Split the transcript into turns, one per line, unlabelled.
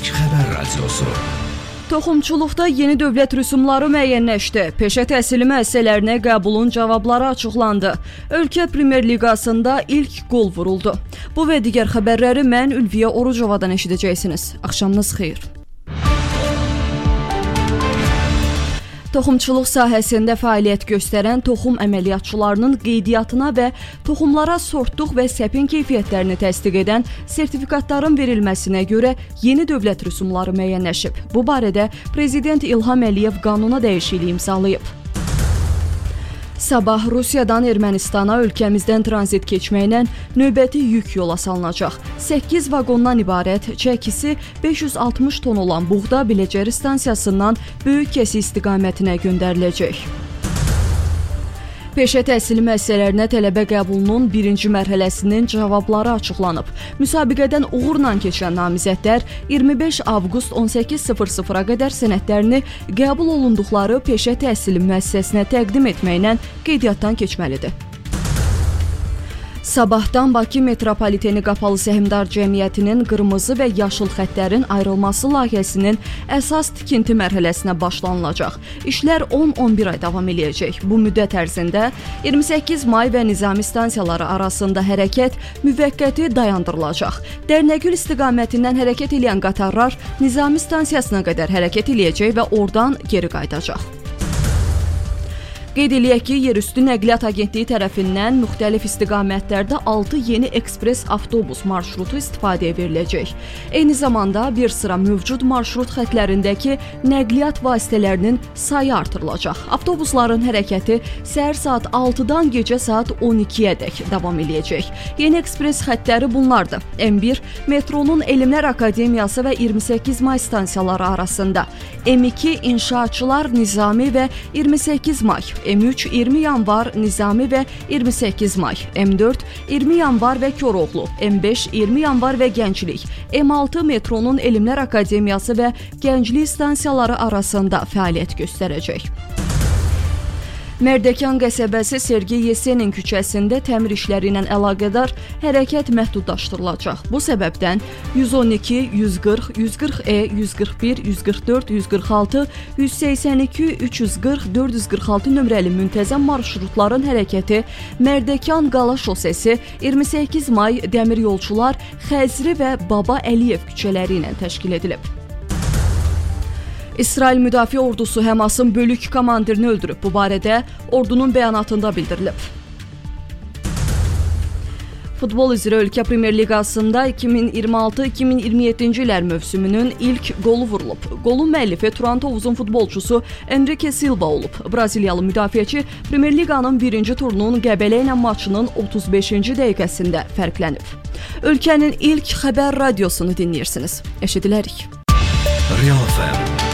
İlk Xəbər Radiosu.
Toxumçuluqda yeni dövlət rüsumları müəyyənləşdi. Peşə təhsili müəssisələrinə qəbulun cavabları açıqlandı. Ölkə Premyer Liqasında ilk qol vuruldu. Bu və digər xəbərləri mən Ülviyə Orucovadan eşidəcəksiniz. Axşamınız xeyir. Toxumçuluq sahəsində fəaliyyət göstərən toxum əməliyyatçılarının qeydiyyatına və toxumlara sortluq və səpin keyfiyyətlərini təsdiq edən sertifikatların verilməsinə görə yeni dövlət rüsumları müəyyənləşib. Bu barədə Prezident İlham Əliyev qanuna dəyişiklik imzalayıb. Sabah Rusiyadan Ermənistana ölkəmizdən tranzit keçməklə növbəti yük yola salınacaq. 8 vaqondan ibarət çəkisi 560 ton olan buğda Biləcəri stansiyasından Böyükkesə istiqamətinə göndəriləcək. Peşə təhsili müəssisələrinə tələbə qəbulunun birinci mərhələsinin cavabları açıqlanıb. Müsabiqədən uğurla keçən namizədlər 25 avqust 18:00-a qədər sənədlərini qəbul olunduqları peşə təhsili müəssisəsinə təqdim etməklə qeydiyyatdan keçməlidir. Sabahdan Bakı Metropoliteni Qapalı Səhmdar Cəmiyyətinin qırmızı və yaşıl xəttlərin ayrılması layihəsinin əsas tikinti mərhələsinə başlanılacaq. İşlər 10-11 ay davam eləyəcək. Bu müddət ərzində 28 may və Nizami stansiyaları arasında hərəkət müvəqqəti dayandırılacaq. Dərnəgül istiqamətindən hərəkət edən qatarlar Nizami stansiyasına qədər hərəkət eləyəcək və oradan geri qayıdacaq. Qeyd eləyək ki, Yerüstü Nəqliyyat Agentliyi tərəfindən müxtəlif istiqamətlərdə 6 yeni ekspres avtobus marşrutu istifadəyə veriləcək. Eyni zamanda bir sıra mövcud marşrut xətlərindəki nəqliyyat vasitələrinin sayı artırılacaq. Avtobusların hərəkəti səhər saat 6-dan gecə saat 12-yədək davam eləyəcək. Yeni ekspres xətləri bunlardır. M1 metronun Elmlər Akademiyası və 28 may stansiyaları arasında, M2 İnşaatçılar Nizami və 28 may, M3 20 yanvar Nizami və 28 may, M4 20 yanvar və Koroğlu, M5 20 yanvar və Gənclik, M6 metronun Elmlər Akademiyası və Gənclik stansiyaları arasında fəaliyyət göstərəcək. Mərdəkan qəsəbəsi Sergey Yesenin küçəsində təmir işləri ilə əlaqədar hərəkət məhdudlaşdırılacaq. Bu səbəbdən 112, 140, 140E, 141, 144, 146, 182, 340, 446 nömrəli müntəzəm marşrutların hərəkəti Mərdəkan Qala şosesi, 28 may Dəmir Yolçular, Xəzri və Baba Əliyev küçələri ilə təşkil edilib. İsrail Müdafiə Ordusu Həmasın bölük komandirini öldürüb. Bu barədə ordunun bəyanatında bildirilib. Futbol üzrə Ölkə Premyer Liqasında 2026-2027-ci illər mövsümünün ilk qolu vurulub. Qolun müəllifi Turan Tovuzun futbolçusu Enrique Silva olub. Braziliyalı müdafiəçi Premyer Liqanın birinci turunun Qəbələ ilə maçının 35-ci dəqiqəsində fərqlənib. Ölkənin ilk xəbər radiosunu dinləyirsiniz. Eşidilərik.
Real FM